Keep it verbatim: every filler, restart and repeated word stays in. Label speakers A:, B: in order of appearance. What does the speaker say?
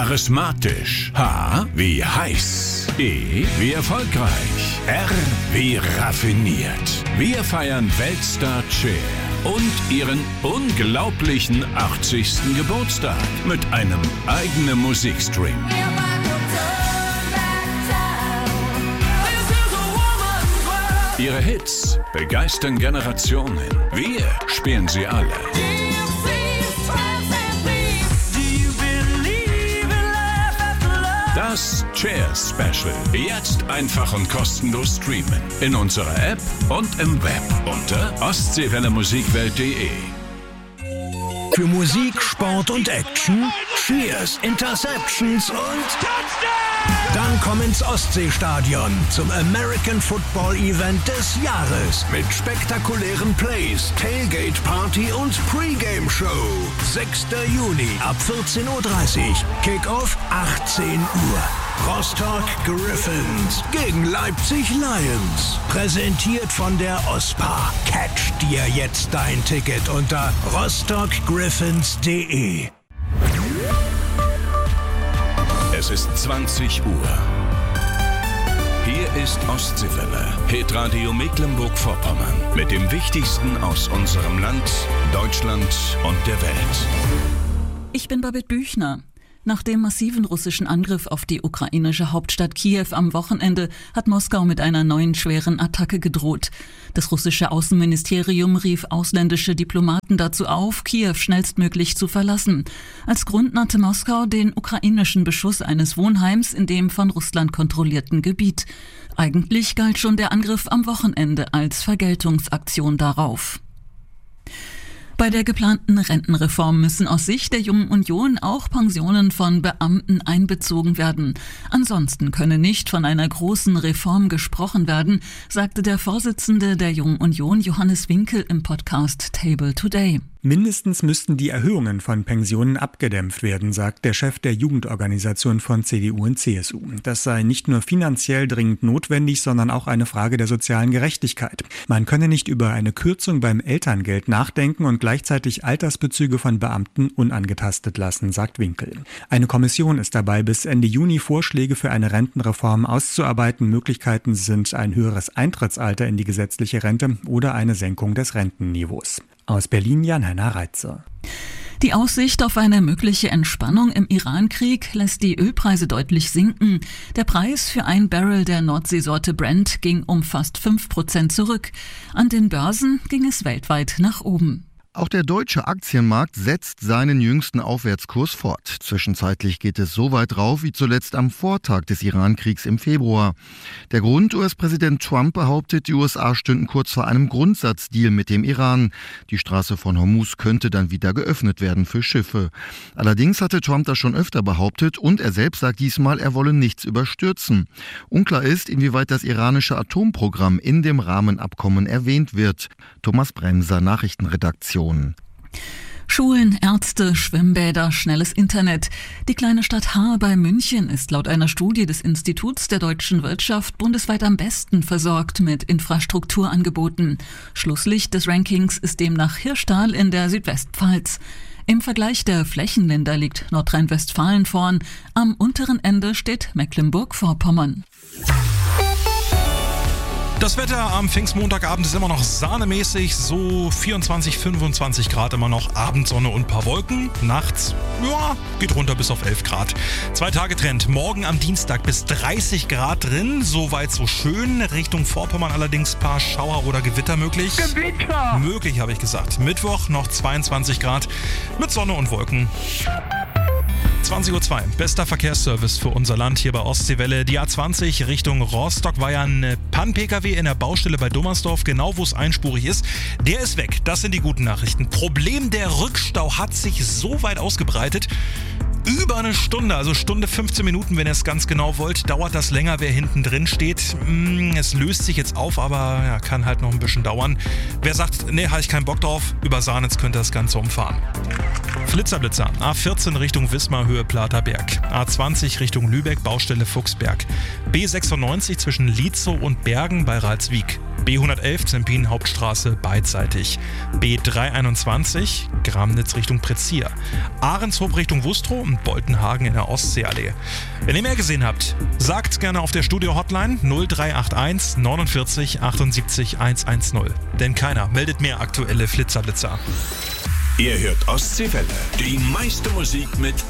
A: Charismatisch. H wie heiß. E wie erfolgreich. R wie raffiniert. Wir feiern Weltstar Cher und ihren unglaublichen achtzigsten Geburtstag mit einem eigenen Musikstream. Ihre Hits begeistern Generationen. Wir spielen sie alle. Das Cher Special. Jetzt einfach und kostenlos streamen. In unserer App und im Web unter ostseewelle musikwelt punkt de.
B: Für Musik, Sport und Action, Cheers, Interceptions und Touchdown! Dann komm ins Ostseestadion zum American Football Event des Jahres mit spektakulären Plays, Tailgate Party und Pre-Game Show. sechster Juni ab vierzehn Uhr dreißig, Kickoff achtzehn Uhr. Rostock Griffins gegen Leipzig Lions. Präsentiert von der O S P A. Catch dir jetzt dein Ticket unter rostock griffins punkt de.
A: Es ist zwanzig Uhr. Hier ist Ostseewelle, Hitradio Mecklenburg-Vorpommern mit dem Wichtigsten aus unserem Land, Deutschland und der Welt.
C: Ich bin Babette Büchner. Nach dem massiven russischen Angriff auf die ukrainische Hauptstadt Kiew am Wochenende hat Moskau mit einer neuen schweren Attacke gedroht. Das russische Außenministerium rief ausländische Diplomaten dazu auf, Kiew schnellstmöglich zu verlassen. Als Grund nannte Moskau den ukrainischen Beschuss eines Wohnheims in dem von Russland kontrollierten Gebiet. Eigentlich galt schon der Angriff am Wochenende als Vergeltungsaktion darauf. Bei der geplanten Rentenreform müssen aus Sicht der Jungen Union auch Pensionen von Beamten einbezogen werden. Ansonsten könne nicht von einer großen Reform gesprochen werden, sagte der Vorsitzende der Jungen Union Johannes Winkel im Podcast Table Today.
D: Mindestens müssten die Erhöhungen von Pensionen abgedämpft werden, sagt der Chef der Jugendorganisation von C D U und C S U. Das sei nicht nur finanziell dringend notwendig, sondern auch eine Frage der sozialen Gerechtigkeit. Man könne nicht über eine Kürzung beim Elterngeld nachdenken und gleichzeitig Altersbezüge von Beamten unangetastet lassen, sagt Winkel. Eine Kommission ist dabei, bis Ende Juni Vorschläge für eine Rentenreform auszuarbeiten. Möglichkeiten sind ein höheres Eintrittsalter in die gesetzliche Rente oder eine Senkung des Rentenniveaus. Aus Berlin Jan-Heiner Reitzer.
C: Die Aussicht auf eine mögliche Entspannung im Irankrieg lässt die Ölpreise deutlich sinken. Der Preis für ein Barrel der Nordseesorte Brent ging um fast fünf Prozent zurück. An den Börsen ging es weltweit nach oben.
E: Auch der deutsche Aktienmarkt setzt seinen jüngsten Aufwärtskurs fort. Zwischenzeitlich geht es so weit rauf wie zuletzt am Vortag des Irankriegs im Februar. Der Grund: U S-Präsident Trump behauptet, die U S A stünden kurz vor einem Grundsatzdeal mit dem Iran. Die Straße von Hormuz könnte dann wieder geöffnet werden für Schiffe. Allerdings hatte Trump das schon öfter behauptet und er selbst sagt diesmal, er wolle nichts überstürzen. Unklar ist, inwieweit das iranische Atomprogramm in dem Rahmenabkommen erwähnt wird. Thomas Bremser, Nachrichtenredaktion.
C: Schulen, Ärzte, Schwimmbäder, schnelles Internet. Die kleine Stadt Haar bei München ist laut einer Studie des Instituts der deutschen Wirtschaft bundesweit am besten versorgt mit Infrastrukturangeboten. Schlusslicht des Rankings ist demnach Hirschtal in der Südwestpfalz. Im Vergleich der Flächenländer liegt Nordrhein-Westfalen vorn. Am unteren Ende steht Mecklenburg-Vorpommern.
F: Das Wetter am Pfingstmontagabend ist immer noch sahnemäßig, so vierundzwanzig, fünfundzwanzig Grad immer noch, Abendsonne und ein paar Wolken. Nachts, ja, geht runter bis auf elf Grad. Zwei Tage Trend, morgen am Dienstag bis dreißig Grad drin, soweit so schön. Richtung Vorpommern allerdings ein paar Schauer oder Gewitter möglich.
B: Gewitter!
F: Möglich, habe ich gesagt. Mittwoch noch zweiundzwanzig Grad mit Sonne und Wolken. zwanzig Uhr zwei, bester Verkehrsservice für unser Land hier bei Ostseewelle. Die A zwanzig Richtung Rostock war ja ein Pan-P K W in der Baustelle bei Dummersdorf, genau wo es einspurig ist. Der ist weg, das sind die guten Nachrichten. Problem, der Rückstau hat sich so weit ausgebreitet. Über eine Stunde, also Stunde fünfzehn Minuten, wenn ihr es ganz genau wollt, dauert das länger, wer hinten drin steht. Es löst sich jetzt auf, aber ja, kann halt noch ein bisschen dauern. Wer sagt, nee, habe ich keinen Bock drauf, über Sahnitz könnt ihr das Ganze umfahren. Flitzerblitzer, A vierzehn Richtung Wismar, Höhe Platerberg. A zwanzig Richtung Lübeck, Baustelle Fuchsberg. B sechsundneunzig zwischen Lietzow und Bergen bei Ralswiek. B hundertelf Zempin Hauptstraße beidseitig. B dreihunderteinundzwanzig Gramnitz Richtung Prezier. Ahrenshoop Richtung Wustrow und Boltenhagen in der Ostseeallee. Wenn ihr mehr gesehen habt, sagt's gerne auf der Studio-Hotline null drei acht eins neunundvierzig achtundsiebzig hundertzehn. Denn keiner meldet mehr aktuelle Flitzerblitzer.
A: Ihr hört Ostseewelle, die meiste Musik mit